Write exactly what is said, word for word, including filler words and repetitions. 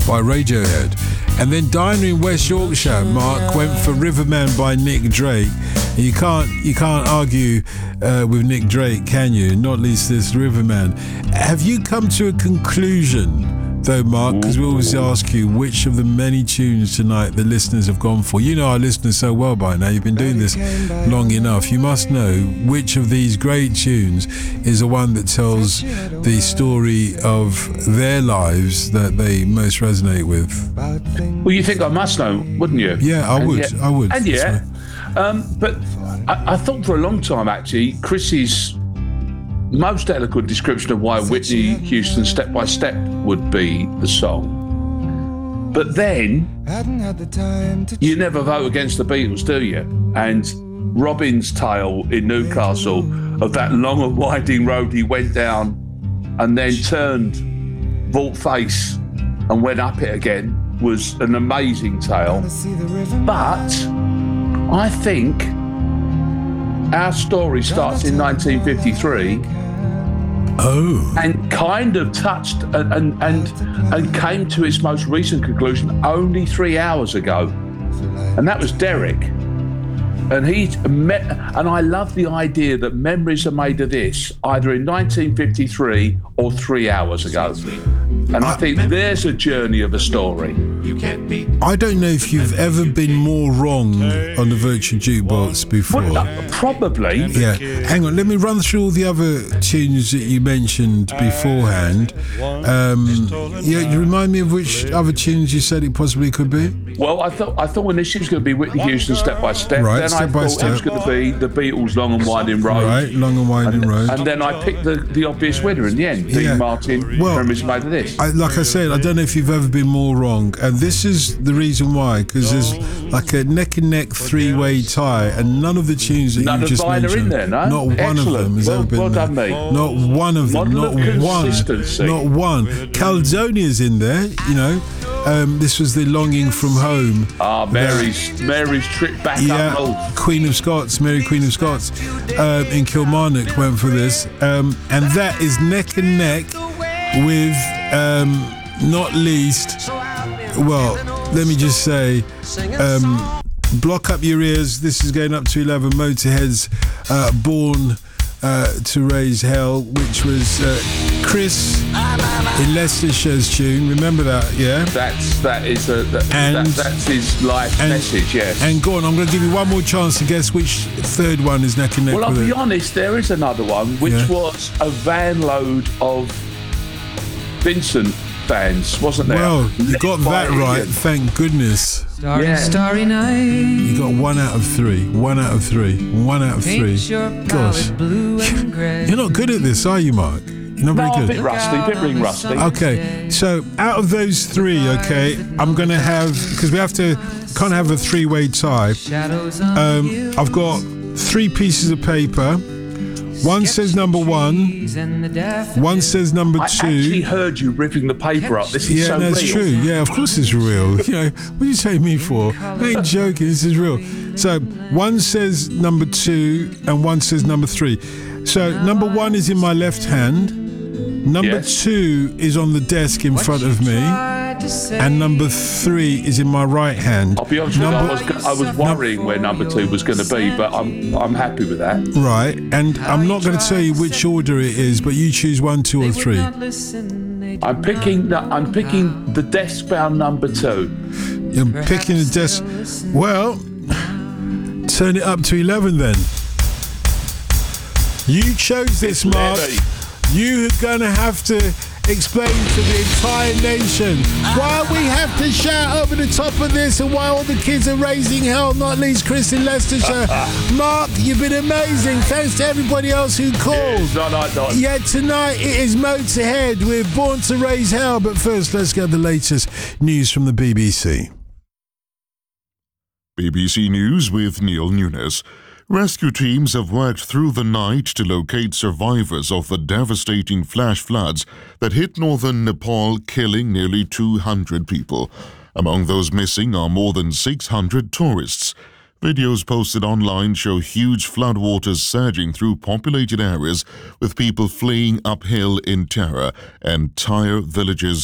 by Radiohead. And then Diner in West Yorkshire, Mark, went for Riverman by Nick Drake. And you can't you can't argue uh, with Nick Drake, can you? Not least this Riverman. Have you come to a conclusion, though, Mark? Because we always ask you which of the many tunes tonight the listeners have gone for. You know our listeners so well by now. You've been doing this long enough. You must know which of these great tunes is the one that tells the story of their lives that they most resonate with. Well, you think I must know, wouldn't you? Yeah, I and would. Yet, I would. And yeah, um, but I, I thought for a long time, actually, Chris's most eloquent description of why Whitney Houston's Step by Step would be the song. But then, you never vote against the Beatles, do you? And Robin's tale in Newcastle of that long and winding road he went down and then turned vault face and went up it again was an amazing tale. But I think our story starts in nineteen fifty-three. Oh. And kind of touched and, and and and came to its most recent conclusion only three hours ago. And that was Derek. And he met, and I love the idea that memories are made of this either in nineteen fifty-three or three hours ago. And I think there's a journey of a story. I don't know if you've ever been more wrong on the Virtual Jukebox before. Well, uh, probably. Yeah. Hang on, let me run through all the other tunes that you mentioned beforehand. Um, yeah, you remind me of which other tunes you said it possibly could be? Well, I thought I thought initially it was going to be Whitney Houston Step by Step. Right, then Step I by thought Step. it was going to be the Beatles' Long and Winding Road. Right, Long and Winding and, Road. And then I picked the, the obvious winner in the end, Dean Yeah. Martin, Well, Memories Made of This. I, like I said, I don't know if you've ever been more wrong, and this is the reason why, because there's like a neck and neck three-way tie, and none of the tunes that None you of just mine are mentioned, in there, no? not one Excellent. of them has Well- ever been well there. done, mate. Not one of them, Model not of one, consistency. not one. Caledonia's in there, you know. Um, this was the Longing from Home. Ah, Mary's Mary's trip back Yeah, up north. Queen of Scots, Mary Queen of Scots um, in Kilmarnock went for this. Um, and that is neck and neck with, um, not least, well, let me just say, um, block up your ears. This is going up to eleven. Motorhead's uh, Born uh, to Raise Hell, which was uh, Chris in Leicestershire's tune. Remember that, yeah? That's that is a that, And- that, that's his life And, message. Yes. and go on, I'm going to give you one more chance to guess which third one is neck and neck well, I'll with be it. honest. There is another one which Yeah. was a van load of Vincent fans, wasn't there? Well, you got that right, thank goodness. Starry, Yeah. starry night. You got one out of three. One out of three. One out of three. Paint your Gosh. palette blue and gray. You're not good at this, are you, Mark? You're not No, a very bit good. rusty, a bit ring rusty. Okay, so out of those three, okay, I'm going to have, because we have to, can't have a three-way tie. Shadows on Um, you. I've got three pieces of paper. One says number one. And the deaf One says number I actually two. heard you ripping the paper up. This is Yeah, so that's real. true. Yeah, of course it's real. You know, what do you take me for? I ain't joking. This is real. So one says number two, and one says number three. So number one is in my left hand. Number Yes. two is on the desk in front of me, and number three is in my right hand. I'll be honest with you, I Number- was I was worrying where number two was going to be, but I'm I'm happy with that. Right, and I'm not going to tell you which order it is, but you choose one, two, or three. I'm picking the, I'm picking the desk-bound number two. You're picking the desk. Well, turn it up to eleven then. You chose this, Mark. Levy. You're going to have to explain to the entire nation why we have to shout over the top of this and why all the kids are raising hell, not least Chris in Leicestershire. Mark, you've been amazing. Thanks to everybody else who called. No, no, no. Yeah, tonight it is Motorhead. We're Born to Raise Hell. But first, let's get the latest news from the B B C. B B C News with Neil Nunes. Rescue teams have worked through the night to locate survivors of the devastating flash floods that hit northern Nepal, killing nearly two hundred people. Among those missing are more than six hundred tourists. Videos posted online show huge floodwaters surging through populated areas, with people fleeing uphill in terror, and entire villages